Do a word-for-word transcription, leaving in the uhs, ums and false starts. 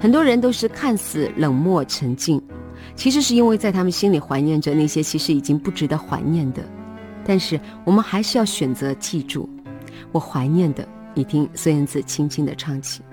很多人都是看似冷漠沉静，其实是因为在他们心里怀念着那些其实已经不值得怀念的。但是我们还是要选择记住，我怀念的，你听孙燕姿轻轻地唱起。